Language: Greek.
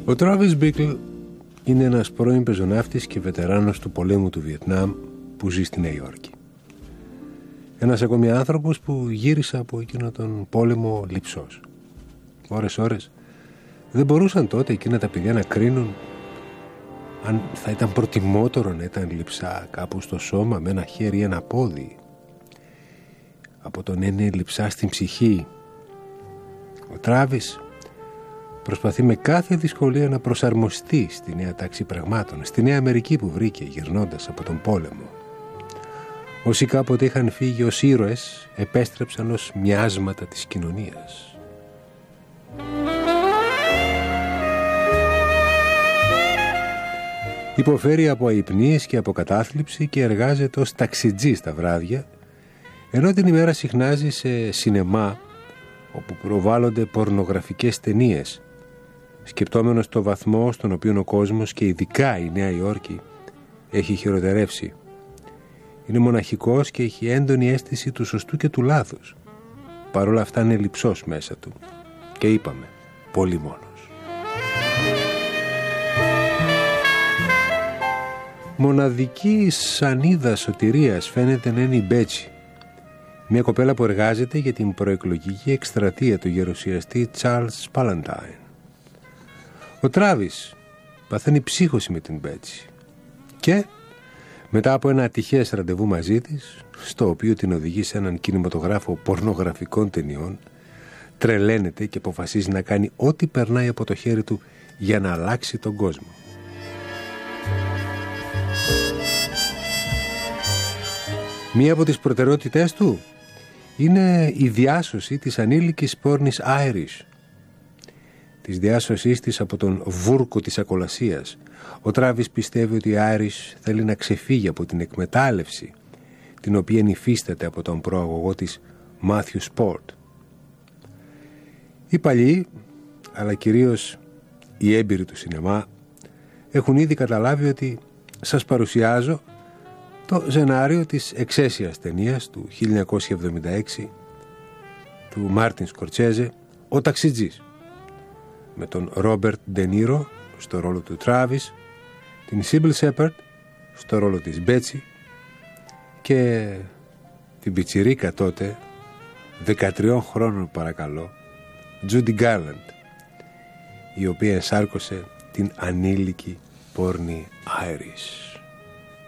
Ο Travis Bickle είναι ένας πρώην πεζοναύτης και βετεράνος του πολέμου του Βιετνάμ που ζει στη Νέα Υόρκη. Ένας ακόμη άνθρωπος που γύρισε από εκείνο τον πόλεμο λειψός. Ώρες δεν μπορούσαν τότε εκείνα τα παιδιά να κρίνουν αν θα ήταν προτιμότερο να ήταν λειψά κάπου στο σώμα με ένα χέρι ή ένα πόδι, από το να είναι λειψά στην ψυχή. Ο Τράβις προσπαθεί με κάθε δυσκολία να προσαρμοστεί στη νέα τάξη πραγμάτων, στη Νέα Αμερική που βρήκε γυρνώντας από τον πόλεμο. Όσοι κάποτε είχαν φύγει ως ήρωες επέστρεψαν ως μοιάσματα της κοινωνίας. Υποφέρει από αϊπνίες και από κατάθλιψη και εργάζεται ως ταξιτζή στα βράδια, ενώ την ημέρα συχνάζει σε σινεμά όπου προβάλλονται πορνογραφικές ταινίες, σκεπτόμενος το βαθμό στον οποίο ο κόσμος και ειδικά η Νέα Υόρκη έχει χειροτερεύσει. Είναι μοναχικός και έχει έντονη αίσθηση του σωστού και του λάθους. Παρ' όλα αυτά είναι λειψός μέσα του και είπαμε πολύ μόνος. Μοναδική σανίδα σωτηρίας φαίνεται να είναι η Μπέτσι, μια κοπέλα που εργάζεται για την προεκλογική εκστρατεία του γερουσιαστή Charles Palantine. Ο Τράβις παθαίνει ψύχωση με την Μπέτσι και μετά από ένα ατυχές ραντεβού μαζί της, στο οποίο την οδηγεί σε έναν κινηματογράφο πορνογραφικών ταινιών, τρελαίνεται και αποφασίζει να κάνει ό,τι περνάει από το χέρι του για να αλλάξει τον κόσμο. Μία από τις προτεραιότητές του είναι η διάσωση της ανήλικης πόρνης Irish, της διάσωσής της από τον βούρκο της ακολασίας. Ο Τράβις πιστεύει ότι η Irish θέλει να ξεφύγει από την εκμετάλλευση την οποία υφίσταται από τον προαγωγό της Μάθιου Σπορτ. Οι παλιοί, αλλά κυρίως οι έμπειροι του σινεμά, έχουν ήδη καταλάβει ότι σας παρουσιάζω το σενάριο της εξαίσιας ταινίας του 1976 του Μάρτιν Σκορτσέζε, «Ο Ταξιτζής», με τον Ρόμπερτ Ντε Νίρο στο ρόλο του Τράβις, την Σίμπιλ Σέπαρντ στο ρόλο της Μπέτσι και την πιτσιρίκα τότε, 13 χρόνων παρακαλώ, Τζούντι Γκάρλαντ, η οποία ενσάρκωσε την ανήλικη πόρνη Άιρις.